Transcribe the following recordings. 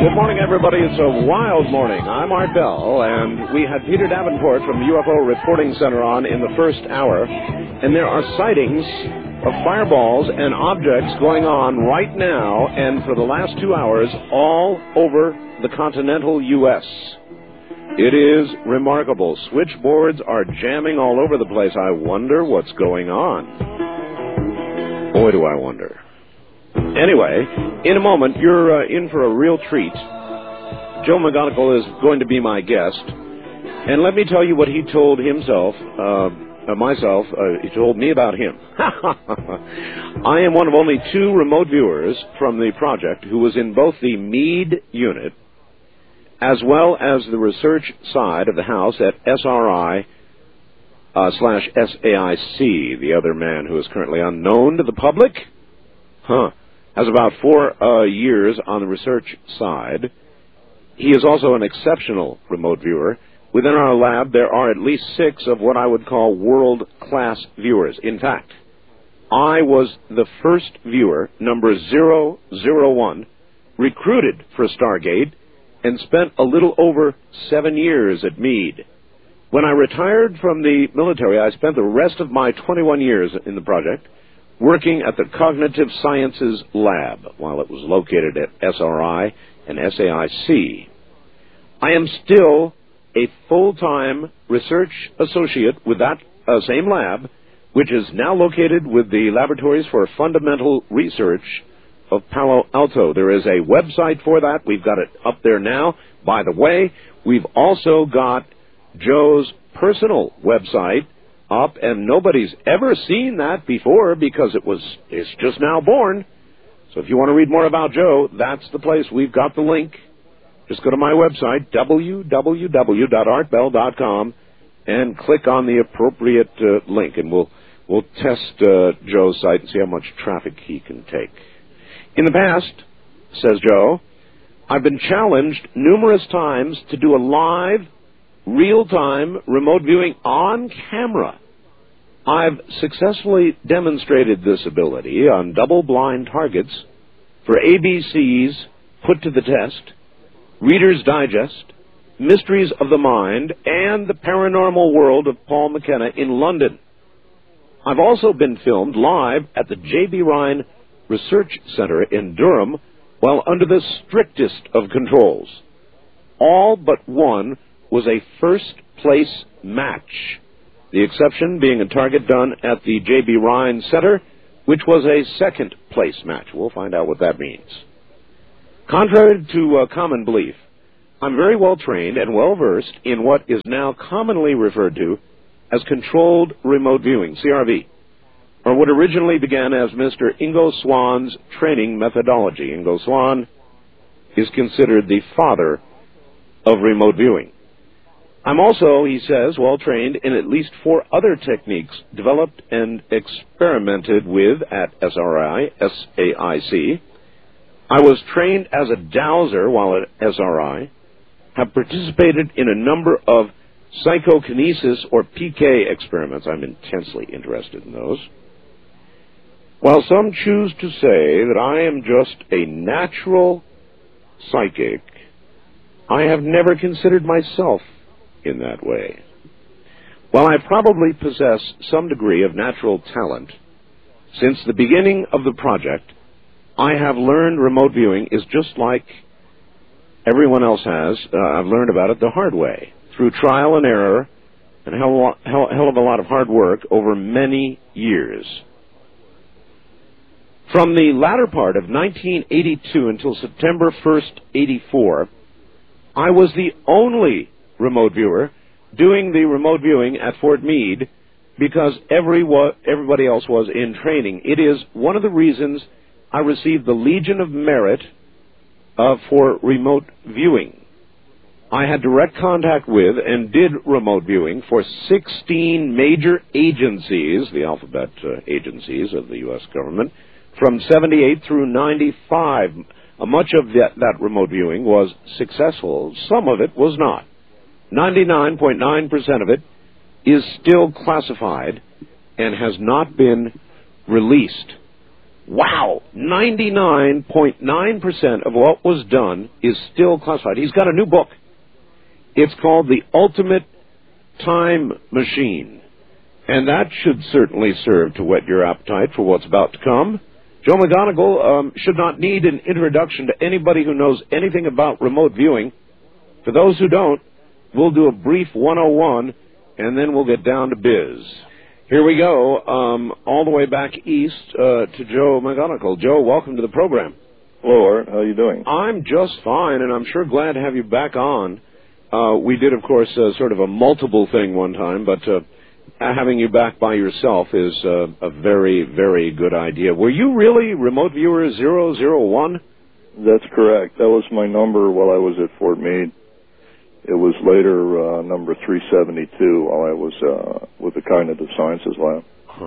Good morning, everybody. It's a wild morning. I'm Art Bell, and we had Peter Davenport from UFO Reporting Center on in the first hour, and there are sightings of fireballs and objects going on right now and for the last 2 hours all over the continental U.S. It is remarkable. Switchboards are jamming all over the place. I wonder what's going on. Boy, do I wonder. Anyway, in a moment, you're in for a real treat. Joe McGonigal is going to be my guest. And let me tell you what he told himself, he told me about him. I am one of only 2 remote viewers from the project who was in both the Meade unit as well as the research side of the house at SRI/SAIC. The other man, who is currently unknown to the public, has about 4 years on the research side. He is also an exceptional remote viewer. Within our lab, there are at least 6 of what I would call world-class viewers. In fact, I was the first viewer, number 001, recruited for Stargate, and spent a little over 7 years at Meade. When I retired from the military, I spent the rest of my 21 years in the project working at the Cognitive Sciences Lab while it was located at SRI and SAIC. I am still a full-time research associate with that same lab, which is now located with the Laboratories for Fundamental Research of Palo Alto. There is a website for that. We've got it up there now. By the way, we've also got Joe's personal website up, and nobody's ever seen that before because it's just now born. So if you want to read more about Joe, that's the place. We've got the link. Just go to my website, www.artbell.com, and click on the appropriate link, and we'll test Joe's site and see how much traffic he can take. In the past, says Joe, I've been challenged numerous times to do a live, real-time remote viewing on camera. I've successfully demonstrated this ability on double-blind targets for ABC's Put to the Test, Reader's Digest, Mysteries of the Mind, and The Paranormal World of Paul McKenna in London. I've also been filmed live at the J.B. Rhine Research Center in Durham while under the strictest of controls. All but one was a first-place match, the exception being a target done at the J.B. Rhine Center, which was a second-place match. We'll find out what that means. Contrary to common belief, I'm very well trained and well versed in what is now commonly referred to as controlled remote viewing, CRV, or what originally began as Mr. Ingo Swann's training methodology. Ingo Swann is considered the father of remote viewing. I'm also, he says, well trained in at least 4 other techniques developed and experimented with at SRI, SAIC. I was trained as a dowser while at SRI, have participated in a number of psychokinesis or PK experiments. I'm intensely interested in those. While some choose to say that I am just a natural psychic, I have never considered myself in that way. While I probably possess some degree of natural talent, since the beginning of the project, I have learned remote viewing is just like everyone else has. I've learned about it the hard way, through trial and error and a hell of a lot of hard work over many years. From the latter part of 1982 until September 1st, 84, I was the only remote viewer doing the remote viewing at Fort Meade because everybody else was in training. It is one of the reasons I received the Legion of Merit for remote viewing. I had direct contact with and did remote viewing for 16 major agencies, the alphabet agencies of the U.S. government, from 78 through 95. Much of that remote viewing was successful. Some of it was not. 99.9% of it is still classified and has not been released. Wow, 99.9% of what was done is still classified. He's got a new book. It's called The Ultimate Time Machine. And that should certainly serve to whet your appetite for what's about to come. Joe McGonigal should not need an introduction to anybody who knows anything about remote viewing. For those who don't, we'll do a brief 101, and then we'll get down to biz. Here we go, all the way back east to Joe McGonigal. Joe, welcome to the program. Hello, Art. How are you doing? I'm just fine, and I'm sure glad to have you back on. We did, of course, sort of a multiple thing one time, but having you back by yourself is a very, very good idea. Were you really remote viewer 001? That's correct. That was my number while I was at Fort Meade. It was later number 372 while I was with the Cognitive Sciences Lab.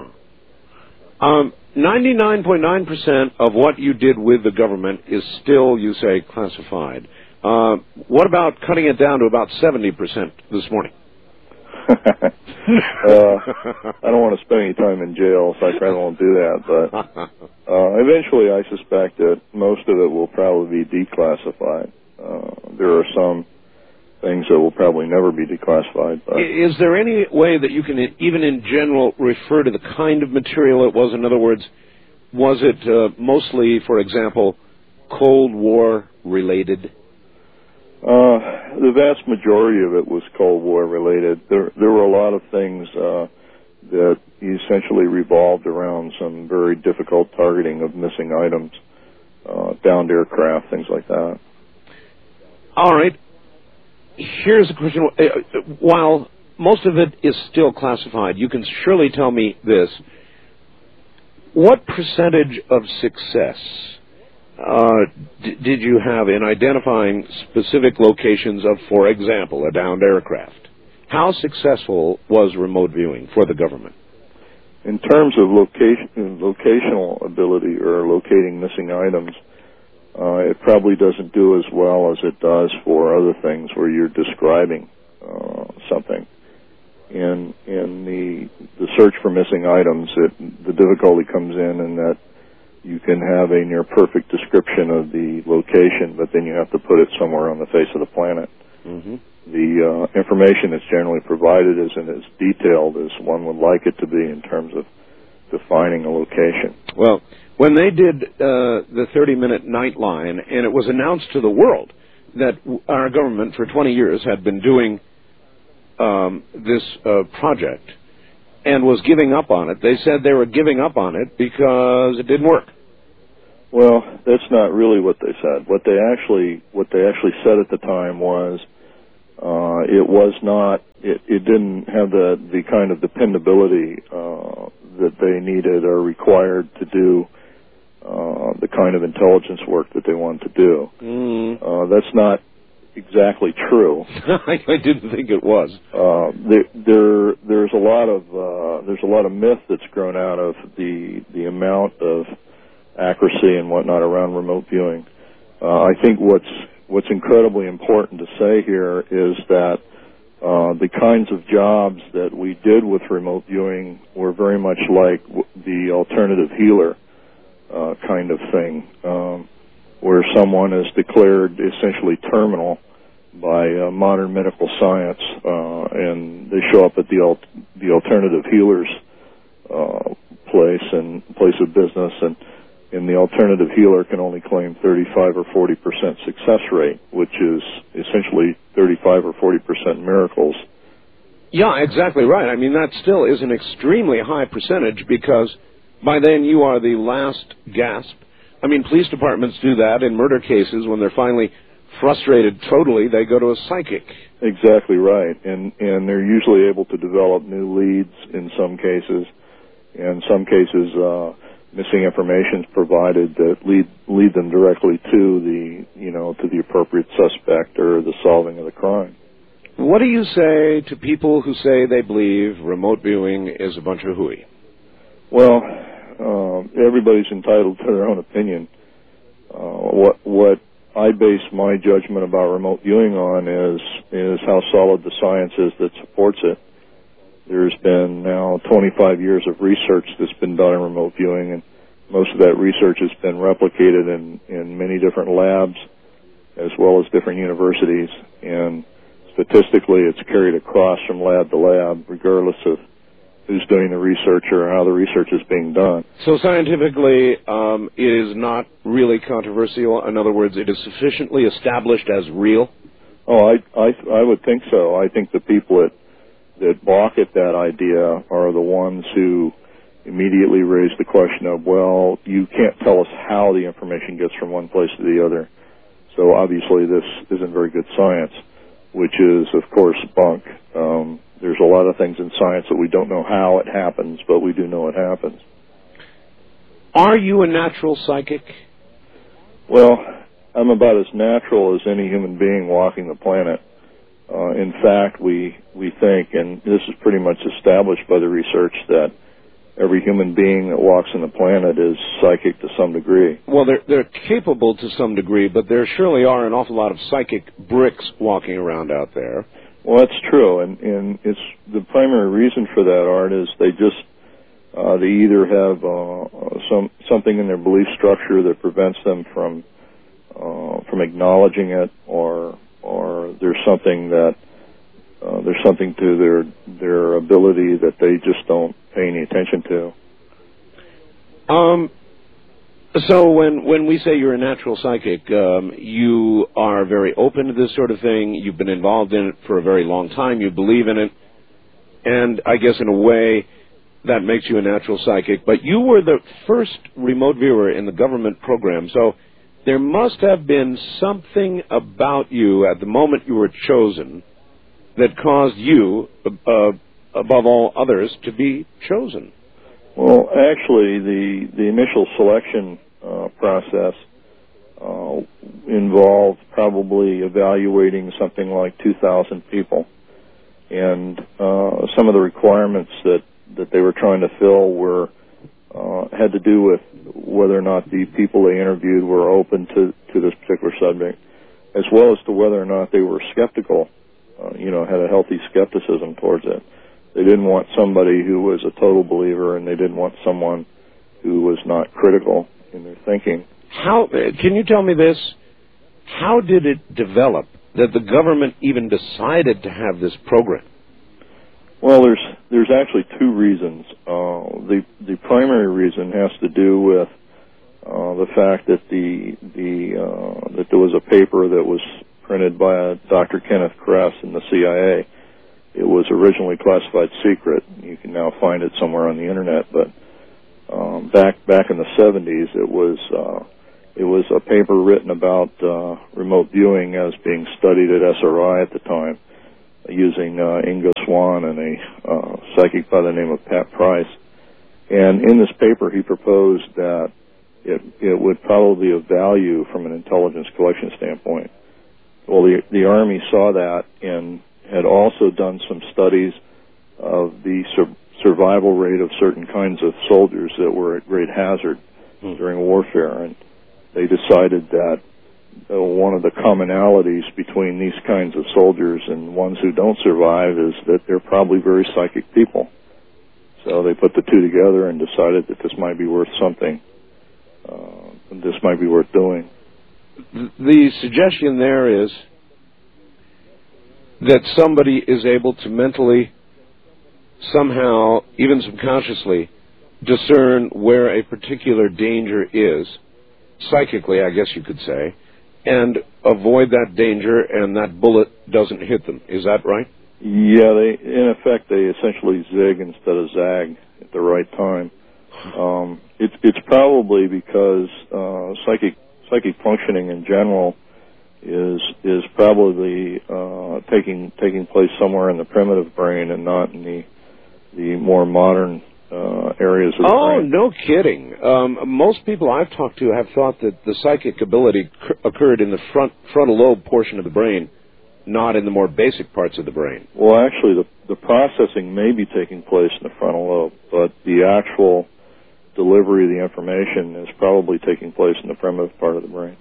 99.9% of what you did with the government is still, you say, classified. What about cutting it down to about 70% this morning? I don't want to spend any time in jail, so I probably won't do that. But eventually I suspect that most of it will probably be declassified. There are some things that will probably never be declassified. But is there any way that you can, even in general, refer to the kind of material it was? In other words, was it mostly, for example, Cold War related? The vast majority of it was Cold War related. There were a lot of things that essentially revolved around some very difficult targeting of missing items, downed aircraft, things like that. All right. Here's a question. While most of it is still classified, you can surely tell me this. What percentage of success did you have in identifying specific locations of, for example, a downed aircraft? How successful was remote viewing for the government? In terms of locational ability or locating missing items, it probably doesn't do as well as it does for other things where you're describing something. In the search for missing items, the difficulty comes in that you can have a near perfect description of the location, but then you have to put it somewhere on the face of the planet. Mm-hmm. The information that's generally provided isn't as detailed as one would like it to be in terms of defining a location. Well, when they did the 30-minute Nightline, and it was announced to the world that our government for 20 years had been doing this project and was giving up on it, they said they were giving up on it because it didn't work. Well, that's not really what they said. What they actually said at the time was it didn't have the kind of dependability that they needed or required to do the kind of intelligence work that they wanted to do. That's not exactly true. I didn't think it was. There's a lot of myth that's grown out of the amount of accuracy and whatnot around remote viewing. I think what's incredibly important to say here is that the kinds of jobs that we did with remote viewing were very much like the alternative healer kind of thing, where someone is declared essentially terminal by modern medical science, and they show up at the alternative healers place of business, and the alternative healer can only claim 35 or 40% success rate, which is essentially 35 or 40% miracles. Yeah, exactly right. I mean, that still is an extremely high percentage because by then you are the last gasp. I mean, police departments do that in murder cases when they're finally frustrated totally. They go to a psychic. Exactly right, and they're usually able to develop new leads in some cases. In some cases, missing information is provided that lead them directly to the appropriate suspect or the solving of the crime. What do you say to people who say they believe remote viewing is a bunch of hooey? Well, everybody's entitled to their own opinion. What I base my judgment about remote viewing on is how solid the science is that supports it. There's been now 25 years of research that's been done in remote viewing, and Most of that research has been replicated in many different labs as well as different universities, and statistically it's carried across from lab to lab regardless of who's doing the research or how the research is being done. So scientifically, it is not really controversial. In other words, it is sufficiently established as real? Oh, I would think so. I think the people that balk at that idea are the ones who immediately raise the question of, well, you can't tell us how the information gets from one place to the other. So obviously this isn't very good science, which is, of course, bunk. There's a lot of things in science that we don't know how it happens, but we do know it happens. Are you a natural psychic? Well, I'm about as natural as any human being walking the planet. In fact, we think, and this is pretty much established by the research, that every human being that walks on the planet is psychic to some degree. Well, they're capable to some degree, but there surely are an awful lot of psychic bricks walking around out there. Well, that's true, and it's the primary reason for that, Art, is they just they either have something in their belief structure that prevents them from acknowledging it, or there's something to their ability that they just don't pay any attention to. So when we say you're a natural psychic, you are very open to this sort of thing. You've been involved in it for a very long time. You believe in it. And I guess in a way that makes you a natural psychic. But you were the first remote viewer in the government program. So there must have been something about you at the moment you were chosen that caused you, above all others, to be chosen. Well, actually, the initial selection process involved probably evaluating something like 2,000 people, and some of the requirements that they were trying to fill were had to do with whether or not the people they interviewed were open to this particular subject, as well as to whether or not they were skeptical, had a healthy skepticism towards it. They didn't want somebody who was a total believer, and they didn't want someone who was not critical in their thinking. How can you tell me this? How did it develop that the government even decided to have this program? Well, there's actually two reasons. The primary reason has to do with the fact that that there was a paper that was printed by Dr. Kenneth Kress in the CIA. It was originally classified secret. You can now find it somewhere on the internet, but back in the 70s, it was a paper written about remote viewing as being studied at SRI at the time, using Ingo Swann and a psychic by the name of Pat Price. And in this paper, he proposed that it would probably be of value from an intelligence collection standpoint. Well, the Army saw that and had also done some studies of the survival rate of certain kinds of soldiers that were at great hazard during warfare, and they decided that one of the commonalities between these kinds of soldiers and ones who don't survive is that they're probably very psychic people. So they put the two together and decided that this might be worth something. This might be worth doing. The suggestion there is that somebody is able to mentally, somehow, even subconsciously, discern where a particular danger is, psychically, I guess you could say, and avoid that danger, and that bullet doesn't hit them. Is that right? Yeah, in effect, they essentially zig instead of zag at the right time. It's probably because psychic functioning in general is probably taking place somewhere in the primitive brain and not in the more modern areas of the brain. Oh, no kidding. Most people I've talked to have thought that the psychic ability occurred in the frontal lobe portion of the brain, not in the more basic parts of the brain. Well, actually, the processing may be taking place in the frontal lobe, but the actual delivery of the information is probably taking place in the primitive part of the brain.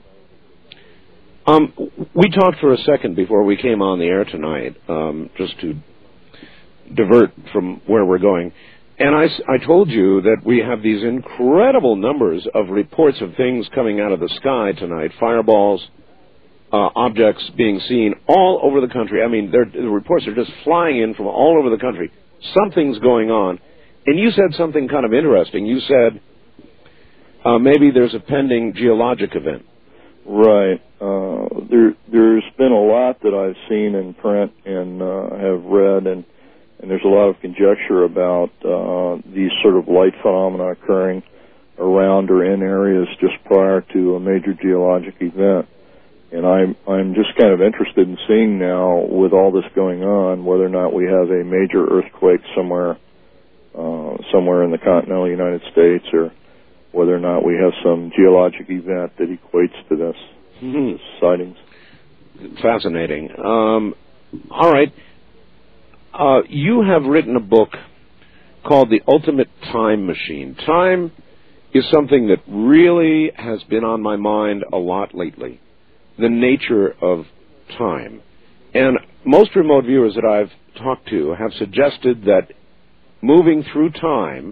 We talked for a second before we came on the air tonight, just to divert from where we're going, And I told you that we have these incredible numbers of reports of things coming out of the sky tonight, fireballs, objects being seen all over the country. I mean, the reports are just flying in from all over the country. Something's going on. And you said something kind of interesting. You said maybe there's a pending geologic event. Right. There's been a lot that I've seen in print and have read, and there's a lot of conjecture about these sort of light phenomena occurring around or in areas just prior to a major geologic event. And I'm just kind of interested in seeing now, with all this going on, whether or not we have a major earthquake somewhere in the continental United States, or whether or not we have some geologic event that equates to this, this sightings. Fascinating. All right. You have written a book called The Ultimate Time Machine. Time is something that really has been on my mind a lot lately. The nature of time. And most remote viewers that I've talked to have suggested that moving through time,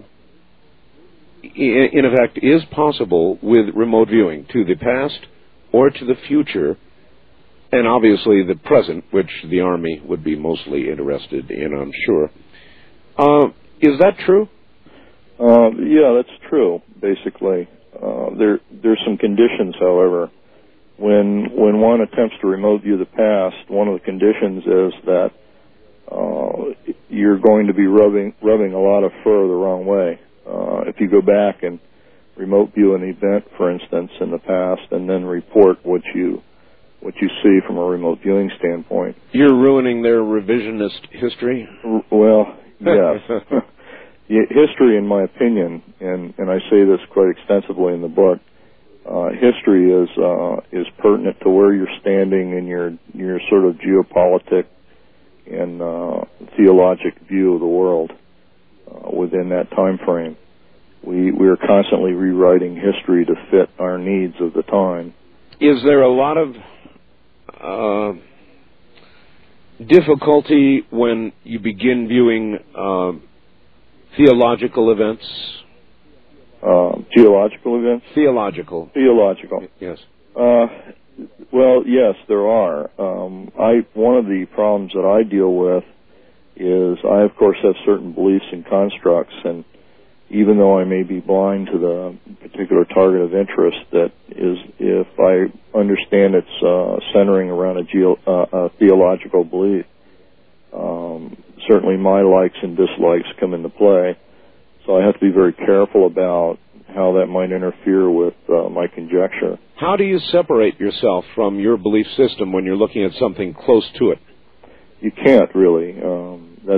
in effect, is possible with remote viewing to the past or to the future, and obviously the present, which the Army would be mostly interested in, I'm sure. Is that true? Yeah, that's true, basically. There's some conditions, however. When one attempts to remote view the past, one of the conditions is that you're going to be rubbing a lot of fur the wrong way. If you go back and remote view an event, for instance, in the past, and then report what you see from a remote viewing standpoint, you're ruining their revisionist history. Well, yes. History, in my opinion, and I say this quite extensively in the book, history is pertinent to where you're standing in your sort of geopolitic and theologic view of the world within that time frame. We are constantly rewriting history to fit our needs of the time. Is there a lot of difficulty when you begin viewing theological events? Geological events? Theological. Yes. Well, yes, there are. One of the problems that I deal with is I, of course, have certain beliefs and constructs, and even though I may be blind to the particular target of interest, that is, if I understand it's centering around a theological belief, certainly my likes and dislikes come into play. So I have to be very careful about how that might interfere with my conjecture. How do you separate yourself from your belief system when you're looking at something close to it? You can't really.